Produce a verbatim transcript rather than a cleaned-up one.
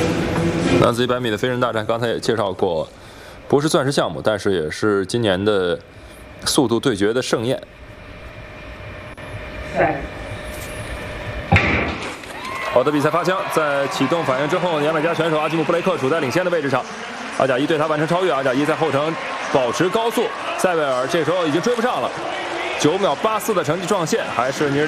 男子一百米的飞人大战，刚才也介绍过，不是钻石项目，但是也是今年的速度对决的盛宴。好的，比赛发枪，在启动反应之后，牙买加选手阿基姆·布雷克处在领先的位置上，阿贾伊对他完成超越，阿贾伊在后程保持高速，塞维尔这时候已经追不上了，九秒八四的成绩撞线，还是尼日。